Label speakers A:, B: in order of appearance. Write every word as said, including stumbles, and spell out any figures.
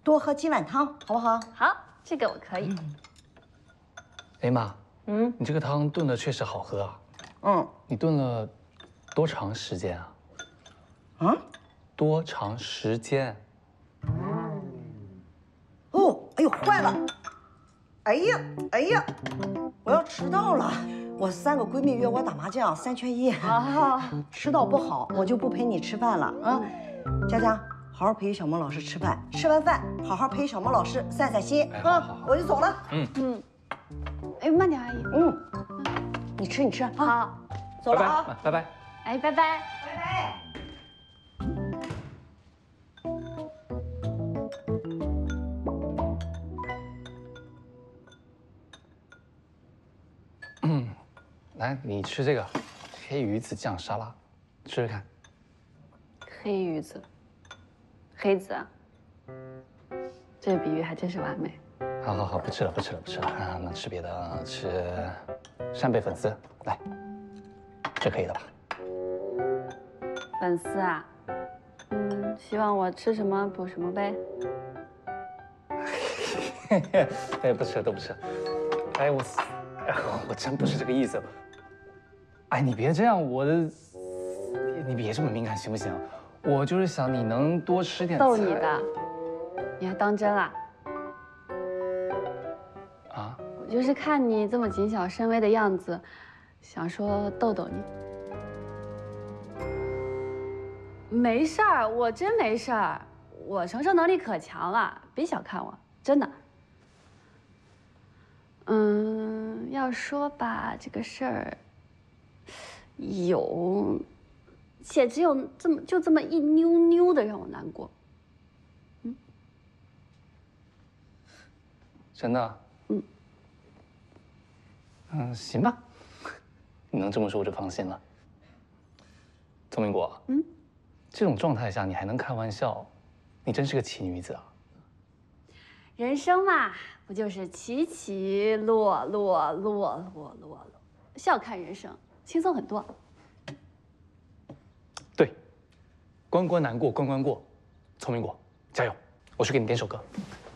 A: 多喝几碗汤，好不好？
B: 好，这个我可以。
C: 哎妈，
A: 嗯，
C: 你这个汤炖的确实好喝啊。
A: 嗯，
C: 你炖了多长时间啊？
A: 啊？
C: 多长时间？
A: 哦，哎呦，坏了！哎呀，哎呀，我要迟到了。我三个闺蜜约我打麻将，三缺一。
B: 啊，
A: 迟到不好，我就不陪你吃饭了啊。佳佳，好好陪小萌老师吃饭，吃完饭好好陪小萌老师散散心啊。我就走了。
C: 嗯
B: 嗯。哎，慢点，阿姨。
A: 嗯，你吃你吃啊。
B: 好，
A: 走了啊。
C: 拜拜。
B: 哎，拜拜。
A: 拜拜。
C: 嗯，来，你吃这个黑鱼子酱沙拉，试试看。
B: 黑鱼子，黑子啊，这个比喻还真是完美。
C: 好好好，不吃了，不吃了，不吃了啊！那吃别的啊，吃扇贝粉丝，来，这可以了吧？
B: 粉丝啊，嗯，希望我吃什么补什么呗。
C: 哎，不吃，都不吃。哎，我，哎，我真不是这个意思。哎，你别这样，我的，你别这么敏感行不行？我就是想你能多吃点。
B: 逗你的，你还当真啊？
C: 啊？
B: 我就是看你这么谨小慎微的样子，想说逗逗你。没事儿，我真没事儿，我承受能力可强了，别小看我，真的。嗯，要说吧，这个事儿有，且只有这么就这么一妞妞的让我难过。嗯，
C: 真的？
B: 嗯。
C: 嗯，行吧，你能这么说我就放心了。聪明果，嗯，这种状态下你还能开玩笑，你真是个奇女子啊！
B: 人生嘛，不就是起起落落落落落落，笑看人生，轻松很多。
C: 对，关关难过关关过，聪明果，加油！我去给你点首歌。